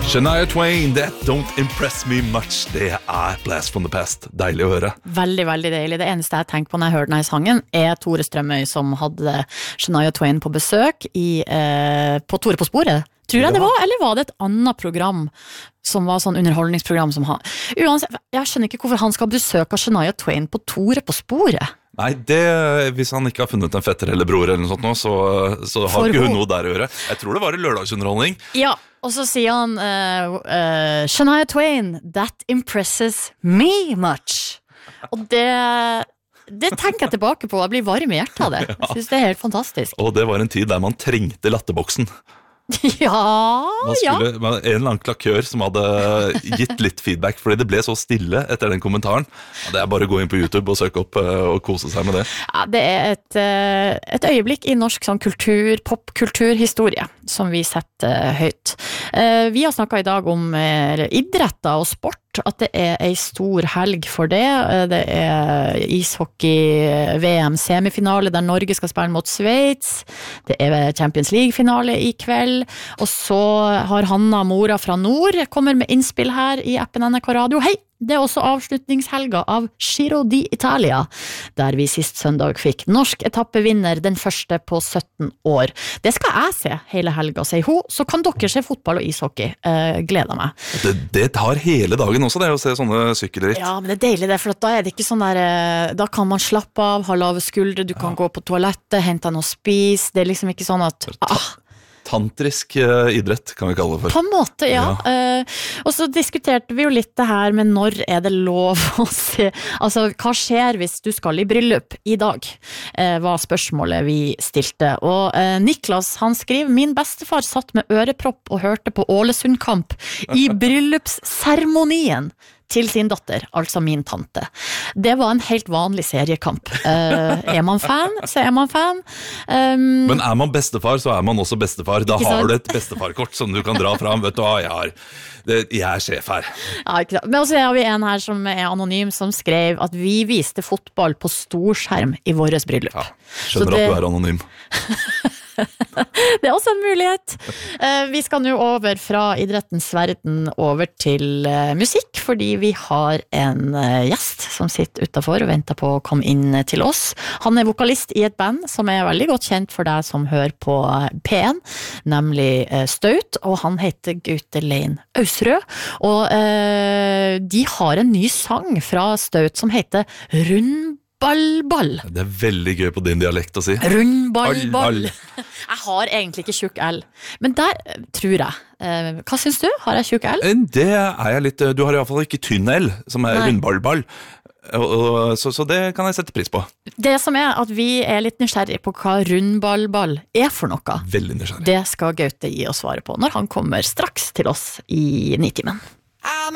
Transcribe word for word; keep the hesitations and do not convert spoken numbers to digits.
Shania Twain, that don't impress me much. Det er Blast from the Past. Deilig å høre. Veldig, veldig deilig. Det eneste jeg tenker på når jeg hører denne sangen er Tore Strømøy som hadde Shania Twain på besøk i, eh, på Tore på sporet. Tror jeg det var, eller var det et annet program som var sånn underholdningsprogram som han... Uansett, jeg skjønner ikke hvorfor han skal besøke Shania Twain på Tore på sporet. Nei, det, hvis han ikke har funnet en fetter eller bror eller noe sånt nå, så, så har For ikke hun hun. noe der å gjøre. Jeg tror det var i lørdagsunderholdning. Ja, og så sier han uh, uh, Shania Twain, that impresses me much. Og det... Det tenker jeg tilbake på, jeg blir varm i hjertet av det. Jeg synes det er helt fantastisk. Og det var en tid der man trengte latterboksen. Ja, Man skulle, ja. man, en eller annen klakør som hadde gitt litt feedback, fordi det ble så stille etter den kommentaren. Ja, det er bare å gå inn på YouTube og søke opp uh, og kose seg med det. Ja, det er et, uh, et øyeblikk i norsk sånn kultur, popkulturhistorie som vi setter uh, høyt. Uh, vi har snakket i dag om uh, idretter og sport, at det er en stor helg for det. Uh, det er ishockey-V M-semifinale der Norge skal spille mot Sveits. Det er Champions League-finale i kveld. Og så har Hanna, mora fra nord, kommer med innspill her i appen N R K Radio. Hei! Det er også avslutningshelga av Giro d'Italia, der vi sist søndag fikk norsk etappevinner, den første på sytten år. Det skal jeg se hele helga, sier hun, så kan dere se fotball og ishockey. Eh, gleder meg. Det, det tar hele dagen også, det å se sånne sykkelritt. Ja, men det er deilig det, for da er det ikke sånn der, da kan man slappe av, ha lave skuldre, du kan ja. gå på toalettet, hente noe spis, det er liksom ikke sånn at... Ah, tantrisk uh, idrett, kan vi kalle det for. På en måte, ja. ja. Uh, og så diskuterte vi jo litt det her med når er det lov å se, altså hva skjer hvis du skal i bryllup i dag, uh, var spørsmålet vi stilte. Og uh, Niklas, han skriver, min bestefar satt med ørepropp og hørte på Ålesundkamp i bryllupsseremonien til sin datter, altså min tante. Det var en helt vanlig seriekamp. Uh, er man fan, så er man fan. Um, Men er man bestefar, så er man også bestefar. Da har du et bestefarkort som du kan dra fram. Vet du hva, jeg har... Det, jeg er sjef her. Ja, ikke sant. Men også har vi en her som er anonym, som skrev at vi viste fotball på storskjerm i våres bryllup. Ja, skjønner det... at du er anonym. Det er også en mulighet. Vi skal nå over fra idrettens verden over til musikk, fordi vi har en gjest som sitter utenfor og venter på å komme inn til oss. Han er vokalist i et band som er veldig godt kjent for deg som hører på P en, nemlig Staut, og han heter Gaute Lein Ausrød, og de har en ny sang fra Staut som heter Rund Ball, ball. Det er veldig gøy på din dialekt å si. Rund ball, ball. Jeg har egentlig ikke tjukk L, men der tror jeg. Hva synes du? Har jeg tjukk L? Det er jeg litt, du har i hvert fall ikke tynn L, som er rund ball, ball. Så, så det kan jeg sette pris på. Det som er at vi er litt nysgjerrig på hva rund ball, ball er for noe. Veldig nysgjerrig. Det skal Gaute gi oss svare på når han kommer straks til oss i Nitimen.